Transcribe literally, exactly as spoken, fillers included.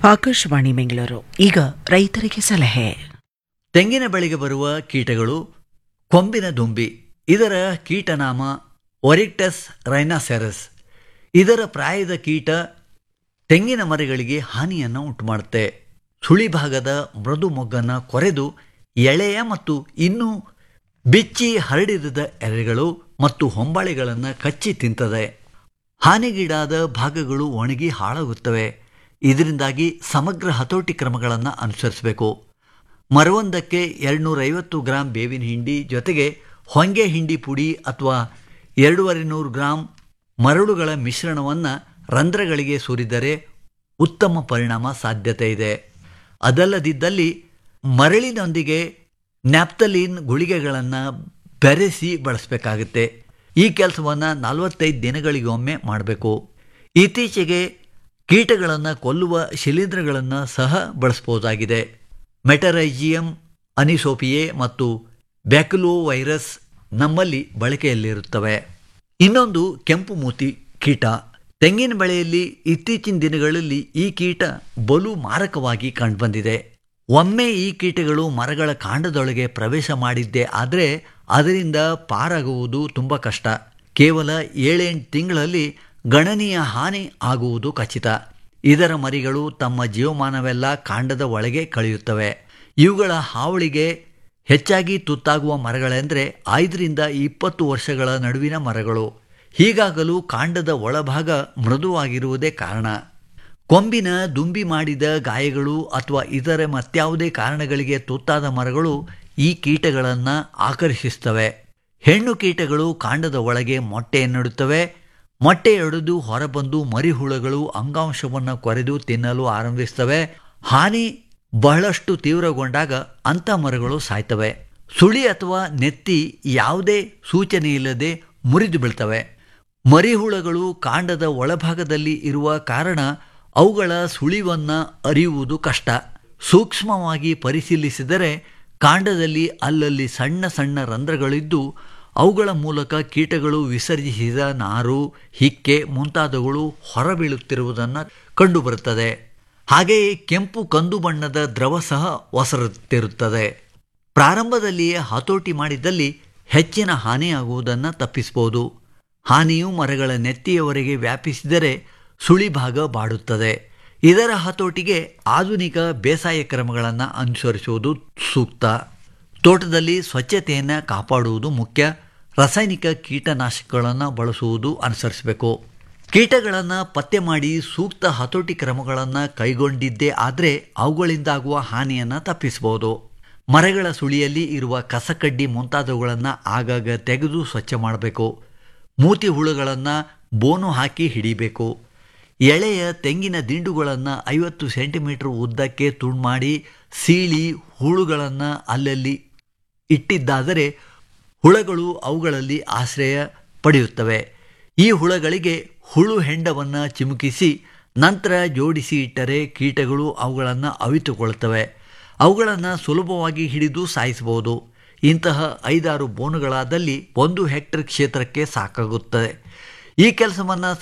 ಆಕಾಶವಾಣಿ ಬೆಂಗಳೂರು. ಈಗ ರೈತರಿಗೆ ಸಲಹೆ. ತೆಂಗಿನ ಬೆಳೆಗೆ ಬರುವ ಕೀಟಗಳು ಕೊಂಬಿನ ದುಂಬಿ. ಇದರ ಕೀಟನಾಮ ಒರಿಕ್ಟಸ್ ರೈನಾಸೆರಸ್. ಇದರ ಪ್ರಾಯದ ಕೀಟ ತೆಂಗಿನ ಮರಗಳಿಗೆ ಹಾನಿಯನ್ನು ಉಂಟುಮಾಡುತ್ತೆ. ಸುಳಿ ಭಾಗದ ಮೃದು ಮೊಗ್ಗನ್ನು ಕೊರೆದು ಎಳೆಯ ಮತ್ತು ಇನ್ನೂ ಬಿಚ್ಚಿ ಹರಡಿರದ ಎಲೆಗಳು ಮತ್ತು ಹೊಂಬಾಳೆಗಳನ್ನು ಕಚ್ಚಿ ತಿಂತದೆ. ಹಾನಿಗೀಡಾದ ಭಾಗಗಳು ಒಣಗಿ ಹಾಳಾಗುತ್ತವೆ. ಇದರಿಂದಾಗಿ ಸಮಗ್ರ ಹತೋಟಿ ಕ್ರಮಗಳನ್ನು ಅನುಸರಿಸಬೇಕು. ಮರವೊಂದಕ್ಕೆ ಎರಡುನೂರೈವತ್ತು ಗ್ರಾಂ ಬೇವಿನ ಹಿಂಡಿ ಜೊತೆಗೆ ಹೊಂಗೆ ಹಿಂಡಿ ಪುಡಿ ಅಥವಾ ಎರಡೂವರೆ ನೂರು ಗ್ರಾಂ ಮರಳುಗಳ ಮಿಶ್ರಣವನ್ನು ರಂಧ್ರಗಳಿಗೆ ಸುರಿದರೆ ಉತ್ತಮ ಪರಿಣಾಮ ಸಾಧ್ಯತೆ ಇದೆ. ಅದಲ್ಲದಿದ್ದಲ್ಲಿ ಮರಳಿನೊಂದಿಗೆ ನ್ಯಾಪ್ತಲೀನ್ ಗುಳಿಗೆಗಳನ್ನು ಬೆರೆಸಿ ಬಳಸಬೇಕಾಗುತ್ತೆ. ಈ ಕೆಲಸವನ್ನು ನಲವತ್ತೈದು ದಿನಗಳಿಗೊಮ್ಮೆ ಮಾಡಬೇಕು. ಇತ್ತೀಚೆಗೆ ಕೀಟಗಳನ್ನು ಕೊಲ್ಲುವ ಶಿಲೀಂಧ್ರಗಳನ್ನು ಸಹ ಬಳಸಬಹುದಾಗಿದೆ. ಮೆಟರೈಜಿಯಂ ಅನಿಸೋಪಿಯೆ ಮತ್ತು ಬ್ಯಾಕ್ಯುಲೋ ವೈರಸ್ ನಮ್ಮಲ್ಲಿ ಬಳಕೆಯಲ್ಲಿರುತ್ತವೆ. ಇನ್ನೊಂದು ಕೆಂಪು ಮೂತಿ ಕೀಟ. ತೆಂಗಿನ ಬೆಳೆಯಲ್ಲಿ ಇತ್ತೀಚಿನ ದಿನಗಳಲ್ಲಿ ಈ ಕೀಟ ಬಲು ಮಾರಕವಾಗಿ ಕಂಡುಬಂದಿದೆ. ಒಮ್ಮೆ ಈ ಕೀಟಗಳು ಮರಗಳ ಕಾಂಡದೊಳಗೆ ಪ್ರವೇಶ ಮಾಡಿದ್ದೇ ಆದರೆ ಅದರಿಂದ ಪಾರಾಗುವುದು ತುಂಬ ಕಷ್ಟ. ಕೇವಲ ಏಳೆಂಟು ತಿಂಗಳಲ್ಲಿ ಗಣನೀಯ ಹಾನಿ ಆಗುವುದು ಖಚಿತ. ಇದರ ಮರಿಗಳು ತಮ್ಮ ಜೀವಮಾನವೆಲ್ಲ ಕಾಂಡದ ಒಳಗೆ ಕಳೆಯುತ್ತವೆ. ಇವುಗಳ ಹಾವಳಿಗೆ ಹೆಚ್ಚಾಗಿ ತುತ್ತಾಗುವ ಮರಗಳೆಂದರೆ ಐದರಿಂದ ಇಪ್ಪತ್ತು ವರ್ಷಗಳ ನಡುವಿನ ಮರಗಳು. ಹೀಗಾಗಲು ಕಾಂಡದ ಒಳಭಾಗ ಮೃದುವಾಗಿರುವುದೇ ಕಾರಣ. ಕೊಂಬಿನ ದುಂಬಿ ಮಾಡಿದ ಗಾಯಗಳು ಅಥವಾ ಇತರೆ ಮತ್ಯಾವುದೇ ಕಾರಣಗಳಿಗೆ ತುತ್ತಾದ ಮರಗಳು ಈ ಕೀಟಗಳನ್ನು ಆಕರ್ಷಿಸ್ತವೆ. ಹೆಣ್ಣು ಕೀಟಗಳು ಕಾಂಡದ ಒಳಗೆ ಮೊಟ್ಟೆಯನ್ನಿಡುತ್ತವೆ. ಮೊಟ್ಟೆಯೊಡೆದು ಹೊರಬಂದು ಮರಿಹುಳುಗಳು ಅಂಗಾಂಶವನ್ನು ಕೊರೆದು ತಿನ್ನಲು ಆರಂಭಿಸ್ತವೆ. ಹಾನಿ ಬಹಳಷ್ಟು ತೀವ್ರಗೊಂಡಾಗ ಅಂಥ ಮರಗಳು ಸಾಯ್ತವೆ. ಸುಳಿ ಅಥವಾ ನೆತ್ತಿ ಯಾವುದೇ ಸೂಚನೆ ಇಲ್ಲದೆ ಮುರಿದು ಬೀಳ್ತವೆ. ಮರಿಹುಳುಗಳು ಕಾಂಡದ ಒಳಭಾಗದಲ್ಲಿ ಇರುವ ಕಾರಣ ಅವುಗಳ ಸುಳಿವನ್ನು ಅರಿಯುವುದು ಕಷ್ಟ. ಸೂಕ್ಷ್ಮವಾಗಿ ಪರಿಶೀಲಿಸಿದರೆ ಕಾಂಡದಲ್ಲಿ ಅಲ್ಲಲ್ಲಿ ಸಣ್ಣ ಸಣ್ಣ ರಂಧ್ರಗಳಿದ್ದು ಅವುಗಳ ಮೂಲಕ ಕೀಟಗಳು ವಿಸರ್ಜಿಸಿದ ನಾರು, ಹಿಕ್ಕೆ ಮುಂತಾದವುಗಳು ಹೊರಬೀಳುತ್ತಿರುವುದನ್ನು ಕಂಡುಬರುತ್ತದೆ. ಹಾಗೆಯೇ ಕೆಂಪು ಕಂದು ಬಣ್ಣದ ದ್ರವ ಸಹ ಒಸರುತ್ತಿರುತ್ತದೆ. ಪ್ರಾರಂಭದಲ್ಲಿಯೇ ಹತೋಟಿ ಮಾಡಿದಲ್ಲಿ ಹೆಚ್ಚಿನ ಹಾನಿಯಾಗುವುದನ್ನು ತಪ್ಪಿಸಬಹುದು. ಹಾನಿಯು ಮರಗಳ ನೆತ್ತಿಯವರೆಗೆ ವ್ಯಾಪಿಸಿದರೆ ಸುಳಿ ಭಾಗ ಬಾಡುತ್ತದೆ. ಇದರ ಹತೋಟಿಗೆ ಆಧುನಿಕ ಬೇಸಾಯ ಕ್ರಮಗಳನ್ನು ಅನುಸರಿಸುವುದು ಸೂಕ್ತ. ತೋಟದಲ್ಲಿ ಸ್ವಚ್ಛತೆಯನ್ನು ಕಾಪಾಡುವುದು ಮುಖ್ಯ. ರಾಸಾಯನಿಕ ಕೀಟನಾಶಕಗಳನ್ನು ಬಳಸುವುದು ಅನುಸರಿಸಬೇಕು. ಕೀಟಗಳನ್ನು ಪತ್ತೆ ಮಾಡಿ ಸೂಕ್ತ ಹತೋಟಿ ಕ್ರಮಗಳನ್ನು ಕೈಗೊಂಡಿದ್ದೇ ಆದರೆ ಅವುಗಳಿಂದಾಗುವ ಹಾನಿಯನ್ನು ತಪ್ಪಿಸಬಹುದು. ಮರಗಳ ಸುಳಿಯಲ್ಲಿ ಇರುವ ಕಸಕಡ್ಡಿ ಮುಂತಾದವುಗಳನ್ನು ಆಗಾಗ ತೆಗೆದು ಸ್ವಚ್ಛ ಮಾಡಬೇಕು. ಮೂತಿ ಹುಳುಗಳನ್ನು ಬೋನು ಹಾಕಿ ಹಿಡಿಬೇಕು. ಎಳೆಯ ತೆಂಗಿನ ದಿಂಡುಗಳನ್ನು ಐವತ್ತು ಸೆಂಟಿಮೀಟರ್ ಉದ್ದಕ್ಕೆ ತುಂಡು ಮಾಡಿ ಸೀಳಿ ಹುಳುಗಳನ್ನು ಅಲ್ಲಲ್ಲಿ ಇಟ್ಟಿದ್ದಾದರೆ ಹುಳಗಳು ಅವುಗಳಲ್ಲಿ ಆಶ್ರಯ ಪಡೆಯುತ್ತವೆ. ಈ ಹುಳಗಳಿಗೆ ಹುಳು ಹೆಂಡವನ್ನು ಚಿಮುಕಿಸಿ ನಂತರ ಜೋಡಿಸಿ ಇಟ್ಟರೆ ಕೀಟಗಳು ಅವುಗಳನ್ನು ಅವಿತುಕೊಳ್ಳುತ್ತವೆ. ಅವುಗಳನ್ನು ಸುಲಭವಾಗಿ ಹಿಡಿದು ಸಾಯಿಸಬಹುದು. ಇಂತಹ ಐದಾರು ಬೋನುಗಳಾದಲ್ಲಿ ಒಂದು ಹೆಕ್ಟೇರ್ ಕ್ಷೇತ್ರಕ್ಕೆ ಸಾಕಾಗುತ್ತದೆ. ಈ ಕೆಲಸವನ್ನು